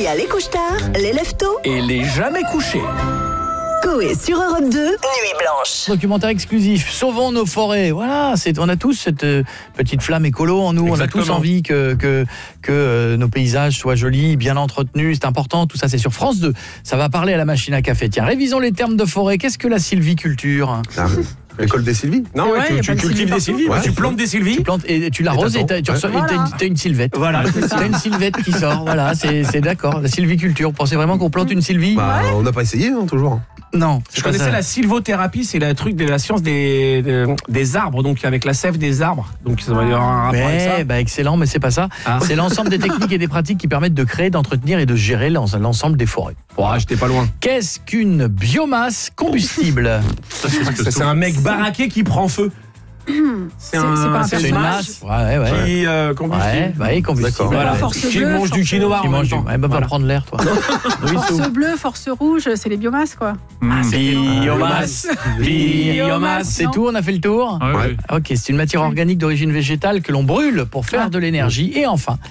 a les couche-tard, les lève-tôt Et les jamais couchés. Coé sur Europe 2, Nuit Blanche. Documentaire exclusif, sauvons nos forêts. Voilà, on a tous cette petite flamme écolo en nous. Exactement. On a tous envie que nos paysages soient jolis, bien entretenus. C'est important, tout ça c'est sur France 2. Ça va parler à la machine à café. Tiens, révisons les termes de forêt. Qu'est-ce que la sylviculture ? L'école des Sylvies. Non, Ouais, tu cultives des sylvies. Ouais. Tu plantes des sylvies. Tu plantes et tu l'arroses et t'as une sylvette. Voilà. T'as une sylvette qui sort. Voilà, c'est d'accord. La sylviculture. Vous pensez vraiment qu'on plante une sylvie ? On n'a pas essayé, toujours. Non. Je connaissais la sylvothérapie, c'est le truc de la science des arbres, donc avec la sève des arbres. Donc ça va y avoir un rapport avec ça. Excellent, mais c'est pas ça. C'est l'ensemble des techniques et des pratiques qui permettent de créer, d'entretenir et de gérer l'ensemble des forêts. J'étais pas loin. Qu'est-ce qu'une biomasse combustible ? C'est un mec baraqué qui prend feu. C'est pas un C'est une personnage. masse. Ouais. qui combustible. Combustible. Voilà. Force Qui bleue, mange du force- quinoa Tu en même manges du... temps. va Voilà. prendre l'air, toi. Force bleue, force rouge, c'est les biomasses, quoi. Biomasse. Biomasse. C'est Non. tout, on a fait le tour ? Ouais. Ok, c'est une matière organique d'origine végétale que l'on brûle pour faire de l'énergie. Et enfin,